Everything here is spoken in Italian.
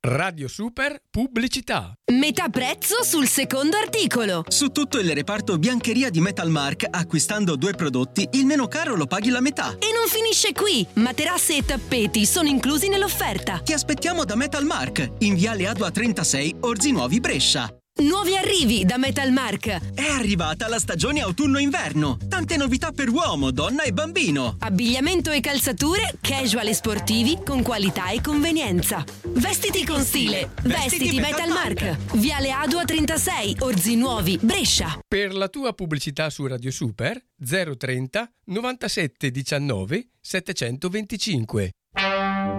Radio Super Pubblicità. Metà prezzo sul secondo articolo. Su tutto il reparto biancheria di Metalmark, acquistando 2 prodotti, il meno caro lo paghi la metà. E non finisce qui. Materasse e tappeti sono inclusi nell'offerta. Ti aspettiamo da Metalmark, in viale Adua 36, Orzinuovi, Brescia. Nuovi arrivi da Metalmark. È arrivata la stagione autunno-inverno. Tante novità per uomo, donna e bambino. Abbigliamento e calzature casual e sportivi con qualità e convenienza. Vestiti con stile. Vestiti Metalmark. Viale Adua 36, Orzinuovi, Brescia. Per la tua pubblicità su Radio Super 030 97 19 725.